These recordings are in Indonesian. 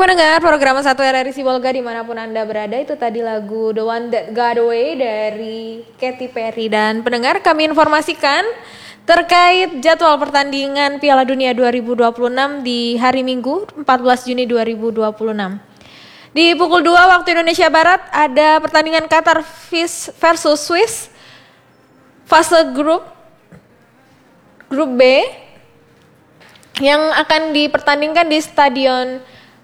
pendengar program 1 RRI Sibolga dimanapun Anda berada, itu tadi lagu The One That Got Away dari Katy Perry. Dan pendengar, kami informasikan terkait jadwal pertandingan Piala Dunia 2026 di hari Minggu 14 Juni 2026. Di pukul 2 waktu Indonesia Barat ada pertandingan Qatar versus Swiss fase grup B yang akan dipertandingkan di Stadion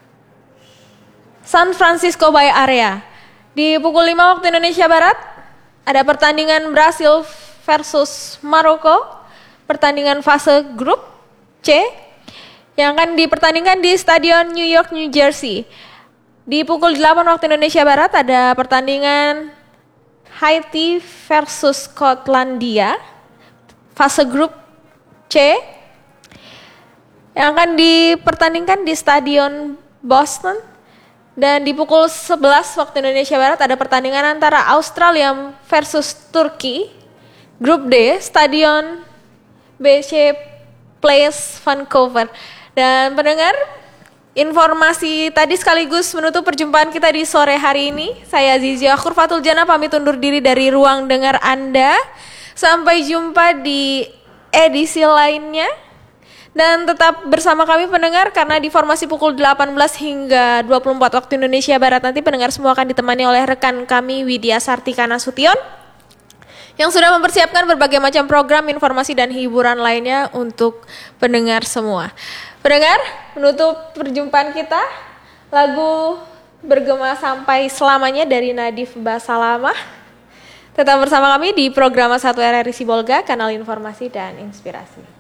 San Francisco Bay Area. Di pukul 5 waktu Indonesia Barat ada pertandingan Brasil versus Maroko, pertandingan fase grup C yang akan dipertandingkan di Stadion New York, New Jersey. Di pukul 8 waktu Indonesia Barat ada pertandingan Haiti versus Skotlandia, fase grup C yang akan dipertandingkan di Stadion Boston. Dan di pukul 11 waktu Indonesia Barat ada pertandingan antara Australia versus Turki, grup D, Stadion BC Place Vancouver. Dan pendengar, informasi tadi sekaligus menutup perjumpaan kita di sore hari ini. Saya Zizia Khurfatul Jana pamit undur diri dari ruang dengar Anda. Sampai jumpa di edisi lainnya. Dan tetap bersama kami pendengar, karena di formasi pukul 18 hingga 24 waktu Indonesia Barat nanti pendengar semua akan ditemani oleh rekan kami Widya Sartika Nasution yang sudah mempersiapkan berbagai macam program, informasi dan hiburan lainnya untuk pendengar semua. Pendengar, menutup perjumpaan kita lagu Bergema Sampai Selamanya dari Nadif Basalamah. Tetap bersama kami di program 1 RRI Sibolga, kanal informasi dan inspirasi.